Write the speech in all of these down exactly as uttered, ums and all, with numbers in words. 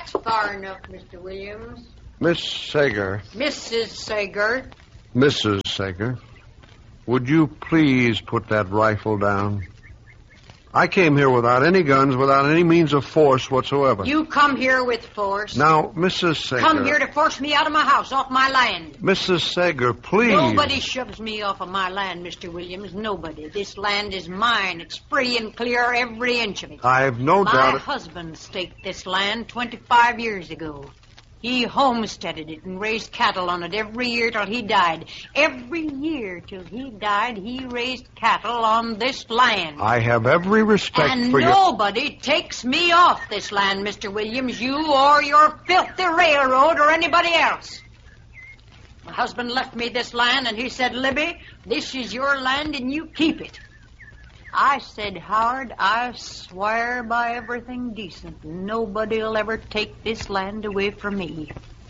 That's far enough, Mister Williams. Miss Sager. Missus Sager. Missus Sager, would you please put that rifle down? I came here without any guns, without any means of force whatsoever. You come here with force. Now, Missus Sager... Come here to force me out of my house, off my land. Missus Sager, please... Nobody shoves me off of my land, Mister Williams. Nobody. This land is mine. It's free and clear, every inch of it. I've no my doubt... My husband staked this land twenty-five years ago. He homesteaded it and raised cattle on it every year till he died. Every year till he died, he raised cattle on this land. I have every respect and for you. And nobody takes me off this land, Mister Williams, you or your filthy railroad or anybody else. My husband left me this land, and he said, Libby, this is your land, and you keep it. I said, Howard, I swear by everything decent, nobody'll ever take this land away from me.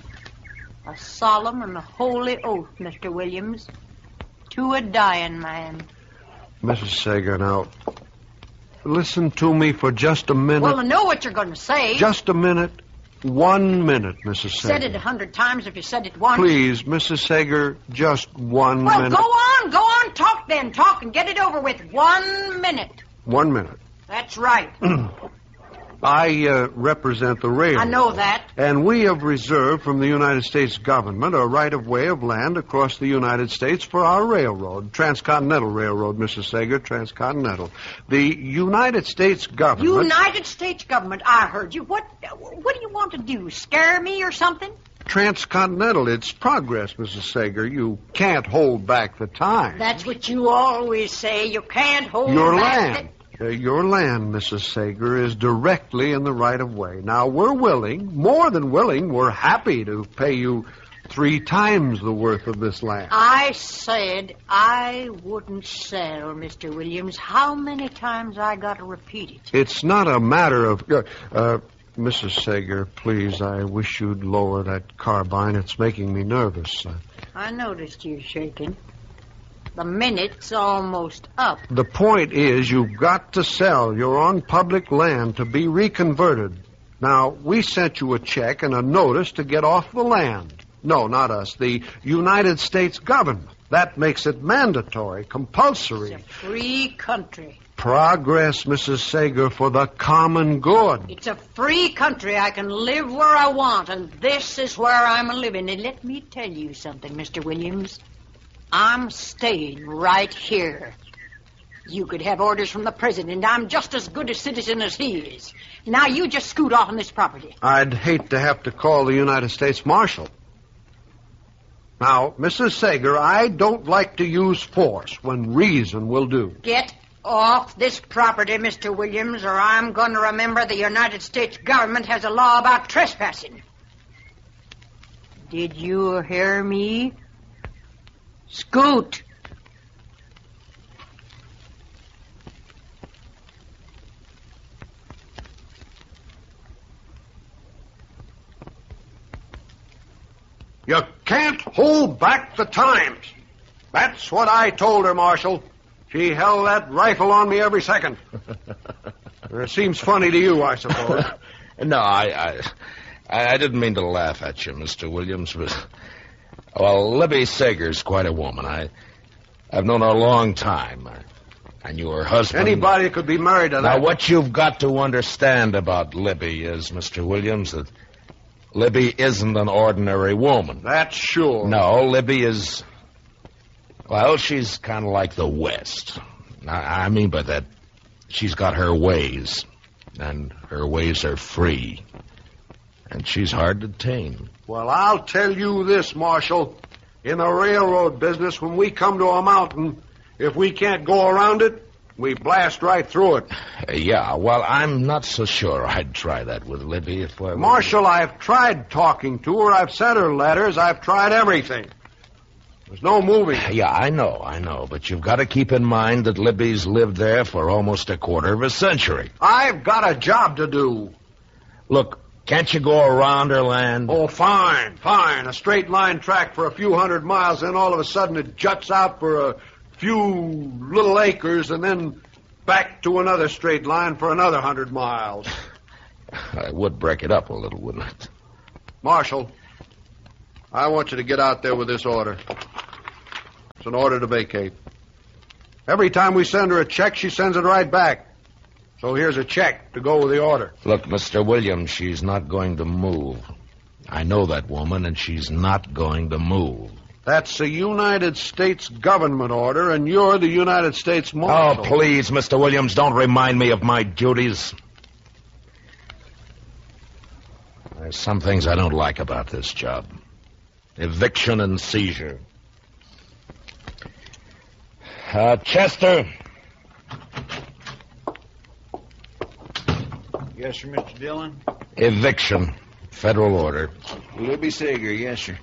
A solemn and a holy oath, Mister Williams, to a dying man. Missus Sager, now, listen to me for just a minute. Well, I know what you're going to say. Just a minute. One minute, Missus Sager. Said it a hundred times if you said it once. Please, Missus Sager, just one well, minute. Well, go on, go on, talk then, talk and get it over with. One minute. One minute. That's right. I uh, represent the railroad. I know that. And we have reserved from the United States government a right-of-way of land across the United States for our railroad, Transcontinental Railroad, Missus Sager, Transcontinental. The United States government... United States government, I heard you. What, what do you want to do, scare me or something? Transcontinental, it's progress, Missus Sager. You can't hold back the time. That's what you always say. You can't hold Your back land. The... Uh, your land, Missus Sager, is directly in the right-of-way. Now, we're willing, more than willing, we're happy to pay you three times the worth of this land. I said I wouldn't sell, Mister Williams. How many times I got to repeat it? It's not a matter of... Uh, uh, Missus Sager, please, I wish you'd lower that carbine. It's making me nervous. Uh, I noticed you shaking. The minute's almost up. The point is, you've got to sell. You're on public land to be reconverted. Now, we sent you a check and a notice to get off the land. No, not us. The United States government. That makes it mandatory, compulsory. It's a free country. Progress, Missus Sager, for the common good. It's a free country. I can live where I want, and this is where I'm living. And let me tell you something, Mister Williams. I'm staying right here. You could have orders from the president. I'm just as good a citizen as he is. Now you just scoot off on this property. I'd hate to have to call the United States Marshal. Now, Missus Sager, I don't like to use force when reason will do. Get off this property, Mister Williams, or I'm going to remember the United States government has a law about trespassing. Did you hear me? Scoot. You can't hold back the times. That's what I told her, Marshal. She held that rifle on me every second. It seems funny to you, I suppose. No, I, I I didn't mean to laugh at you, Mister Williams, but... Well, Libby Sager's quite a woman. I, I've known her a long time. I, I knew her husband. Anybody could be married to that. Now, what you've got to understand about Libby is, Mister Williams, that Libby isn't an ordinary woman. That's sure. No, Libby is... Well, she's kind of like the West. I, I mean by that, she's got her ways, and her ways are free. And she's hard to tame. Well, I'll tell you this, Marshal. In the railroad business, when we come to a mountain, if we can't go around it, we blast right through it. Uh, yeah, well, I'm not so sure I'd try that with Libby if I were... Marshal, I've tried talking to her. I've sent her letters. I've tried everything. There's no moving. Yeah, I know, I know. But you've got to keep in mind that Libby's lived there for almost a quarter of a century. I've got a job to do. Look, can't you go around her land? Oh, fine, fine. A straight line track for a few hundred miles, then all of a sudden it juts out for a few little acres, and then back to another straight line for another hundred miles. I would break it up a little, wouldn't it? Marshal, I want you to get out there with this order. It's an order to vacate. Every time we send her a check, she sends it right back. So here's a check to go with the order. Look, Mister Williams, she's not going to move. I know that woman, and she's not going to move. That's a United States government order, and you're the United States Marshal. Oh, please, Mister Williams, don't remind me of my duties. There's some things I don't like about this job. Eviction and seizure. Uh, Chester. Yes, sir, Mister Dillon. Eviction. Federal order. Libby Sager, yes, sir.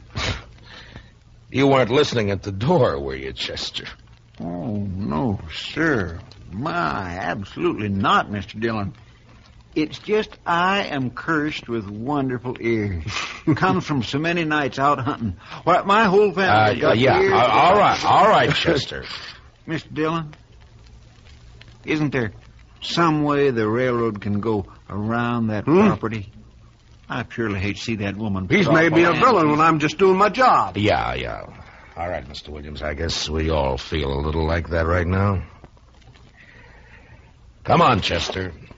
You weren't listening at the door, were you, Chester? Oh, no, sir. My, absolutely not, Mister Dillon. It's just I am cursed with wonderful ears. Comes from so many nights out hunting. Why, my whole family Uh, got yeah, ears. uh, all right, all right, Chester. Mister Dillon, isn't there some way the railroad can go around that Hmm? property? I purely hate to see that woman. He's drop made me a land. villain when I'm just doing my job. Yeah, yeah. All right, Mister Williams, I guess we all feel a little like that right now. Come on, Chester.